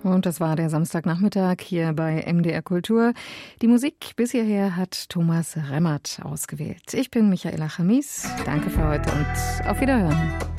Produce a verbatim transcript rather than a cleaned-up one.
Und das war der Samstagnachmittag hier bei M D R Kultur. Die Musik bis hierher hat Thomas Remmert ausgewählt. Ich bin Michaela Chamis. Danke für heute und auf Wiederhören.